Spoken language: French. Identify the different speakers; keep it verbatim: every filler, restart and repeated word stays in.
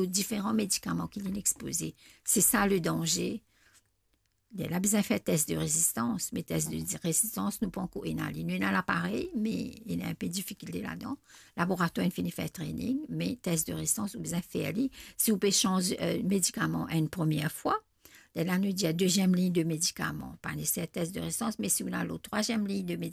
Speaker 1: aux différents médicaments qu'il est exposé. C'est ça le danger. Il a besoin de faire test de résistance, mais test de résistance, nous pas qu'on a. Il a l'appareil, mais il a un peu de difficulté là-dedans. Laboratoire, il finit faire training, mais test de résistance, vous besoin de faire. Si vous pouvez changer euh, médicament à une première fois, là, nous dit la deuxième ligne de médicaments. Pas nécessaire test de résistance, mais si vous avez la troisième ligne de médicaments,